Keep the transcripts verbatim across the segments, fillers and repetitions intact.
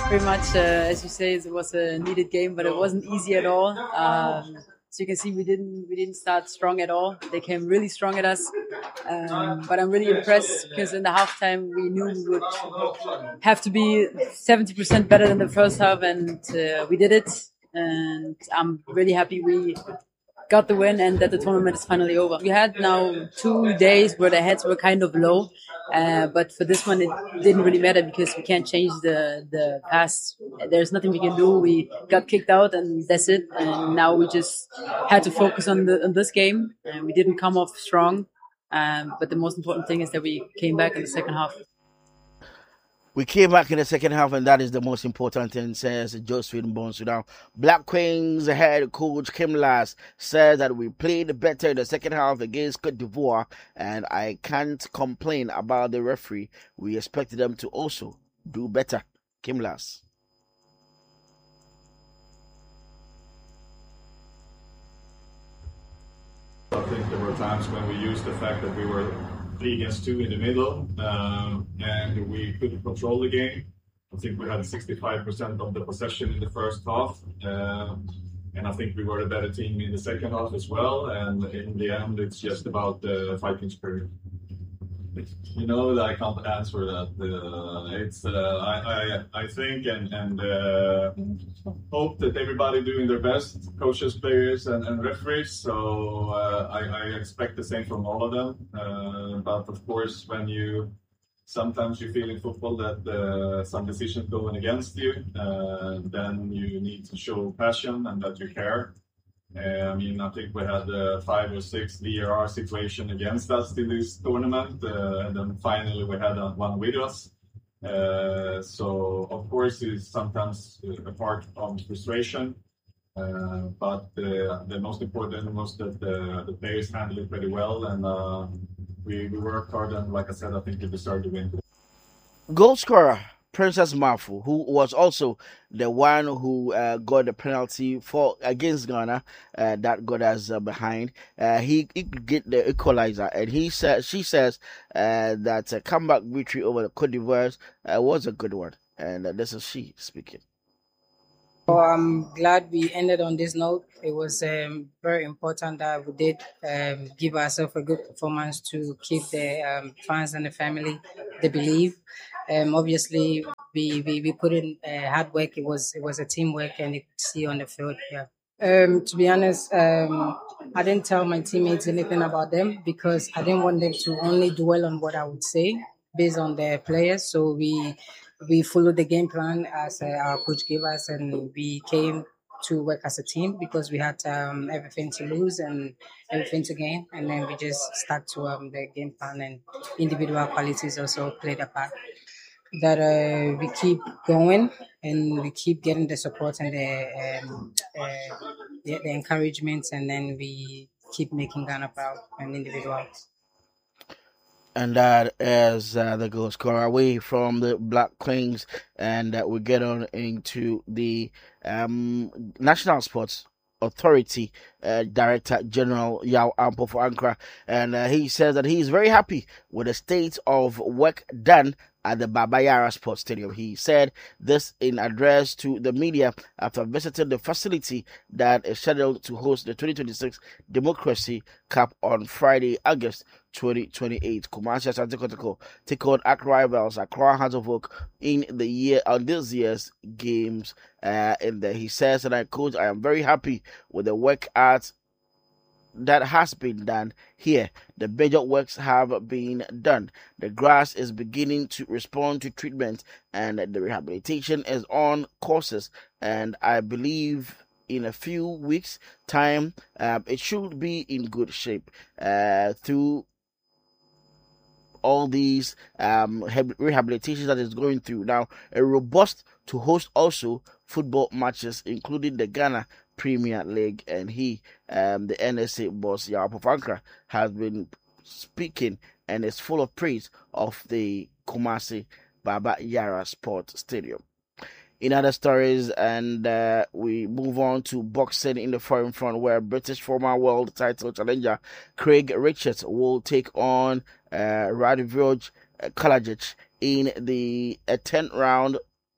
Pretty much, uh, as you say, it was a needed game, but it wasn't easy at all. Um, so you can see we didn't we didn't start strong at all. They came really strong at us, um, but I'm really impressed because in the halftime we knew we would have to be seventy percent better than the first half, and uh, we did it. And I'm really happy we got the win and that the tournament is finally over. We had now two days where the heads were kind of low, uh, but for this one it didn't really matter because we can't change the, the past. There's nothing we can do. We got kicked out and that's it. And now we just had to focus on the on this game, and we didn't come off strong. Um, but the most important thing is that we came back in the second half. We came back in the second half, and that is the most important thing, says Josephine Bonsu. Now, Black Queens head coach Kim Lass said that we played better in the second half against Cote d'Ivoire, and I can't complain about the referee. We expected them to also do better. Kim Lass. I think there were times when we used the fact that we were three against two in the middle, um, and we couldn't control the game. I think we had sixty-five percent of the possession in the first half, um, and I think we were a better team in the second half as well. And in the end, it's just about the fighting spirit. You know, I can't answer that. Uh, it's uh, I, I I think and and uh, hope that everybody doing their best, coaches, players, and, and referees. So uh, I, I expect the same from all of them. Uh, but of course, when you sometimes you feel in football that uh, some decisions going against you, uh, then you need to show passion and that you care. Uh, I mean, I think we had uh, five or six V A R situation against us in this tournament, uh, and then finally we had uh, one with us. Uh, so, of course, it's sometimes a part of frustration, uh, but uh, the most important was that the, the players handled it pretty well, and uh, we, we worked hard, and like I said, I think we deserved to win. Goal scorer Princess Mafu, who was also the one who uh, got the penalty for against Ghana, uh, that got us uh, behind. Uh, he, he could get the equalizer, and he said she says uh, that a comeback victory over the Cote d'Ivoire uh, was a good one, and uh, this is she speaking. Well, I'm glad we ended on this note. It was um, very important that we did um, give ourselves a good performance to keep the um, fans and the family, they believe. Um, obviously, we, we, we put in uh, hard work. It was it was a teamwork, and you could see on the field. Yeah. Um, to be honest, um, I didn't tell my teammates anything about them because I didn't want them to only dwell on what I would say based on their players. So we we followed the game plan as uh, our coach gave us, and we came to work as a team because we had um, everything to lose and everything to gain, and then we just stuck to um, the game plan, and individual qualities also played a part. That uh, we keep going and we keep getting the support and the, um, uh, the the encouragement, and then we keep making Ghana proud and individuals. And that is uh, the goal scorer away from the Black Queens, and uh, we get on into the um, National Sports Authority uh, Director General Yao Ampo for Ankara, and uh, he says that he is very happy with the state of work done at the Baba Yara Sports Stadium. He said this in address to the media after visiting the facility that is scheduled to host the twenty twenty-six Democracy Cup on Friday, August twenty twenty-eight. Kumasi Asante Kotoko take on arch rivals Accra Hearts of Oak in the year on this year's games. Uh, and the, he says, and I quote, "I am very happy with the work at that has been done here. The major works have been done. The grass is beginning to respond to treatment, and the rehabilitation is on courses. And I believe in a few weeks' time, uh, it should be in good shape. Uh, through all these um, rehabilitations that is going through now, a robust to host also football matches, including the Ghana Premier League." And he, um, the N S A boss Yao Ampo for Ankara, has been speaking and is full of praise of the Kumasi Baba Yara Sports Stadium. In other stories, and uh, we move on to boxing in the foreign front, where British former world title challenger Craig Richards will take on uh, Radivoj Kalajic in the uh, tenth round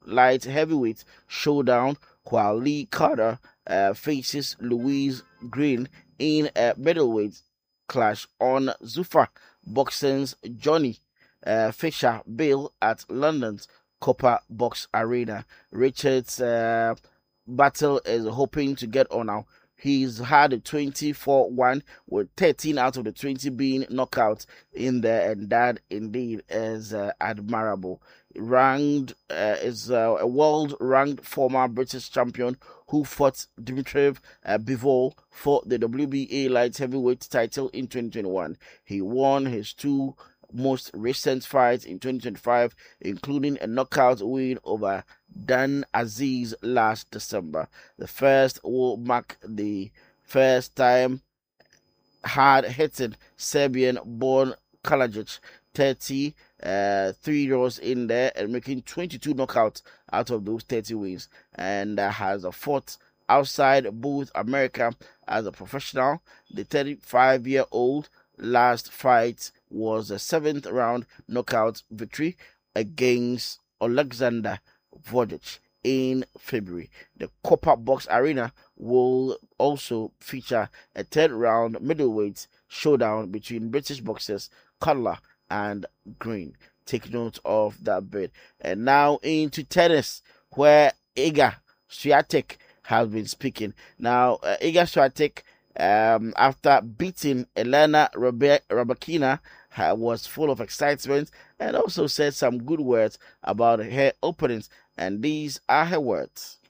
light heavyweight showdown, while Lee Carter uh, faces Louise Green in a middleweight clash on Zuffa Boxing's Johnny uh, Fisher Bill at London's Copper Box Arena. Richards' uh, battle is hoping to get on now. He's had a twenty-four one with thirteen out of the twenty being knockouts in there, and that indeed is uh, admirable. Ranked uh, is uh, a world-ranked former British champion who fought Dimitrov uh, Bivol for the W B A light heavyweight title in twenty twenty-one. He won his two most recent fights in twenty twenty-five, including a knockout win over Dan Aziz last December. The first will mark the first time hard-hitting Serbian-born Kalajic, thirty, uh, three draws in there and making twenty-two knockouts out of those thirty wins, and uh, has a fought outside both America as a professional. The thirty-five-year-old last fight was a seventh round knockout victory against Alexander Vujic in February. The Copper Box Arena will also feature a third round middleweight showdown between British boxers Cutler and Green. Take note of that bit. And now into tennis, where Iga Swiatek has been speaking. Now, uh, Iga Swiatek, um, after beating Elena Rybakina, uh, was full of excitement and also said some good words about her opponents. And these are her words.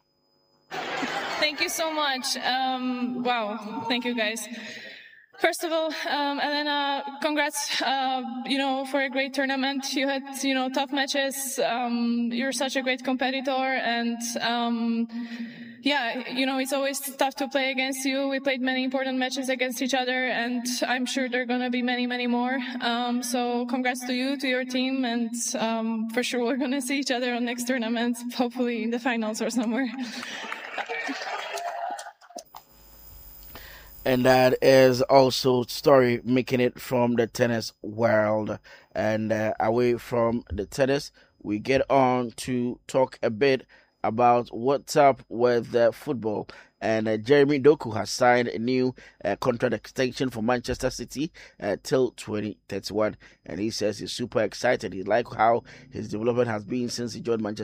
Thank you so much. Um, wow. Thank you, guys. First of all, um, Elena, congrats, uh, you know, for a great tournament. You had, you know, tough matches. Um, you're such a great competitor, and, um, yeah, you know, it's always tough to play against you. We played many important matches against each other, and I'm sure there are going to be many, many more. Um, so congrats to you, to your team, and, um, for sure we're going to see each other on next tournament, hopefully in the finals or somewhere. And that is also story making it from the tennis world. And uh, away from the tennis, we get on to talk a bit about what's up with uh, football. And uh, Jeremy Doku has signed a new uh, contract extension for Manchester City uh, till twenty thirty-one. And he says he's super excited. He likes how his development has been since he joined Manchester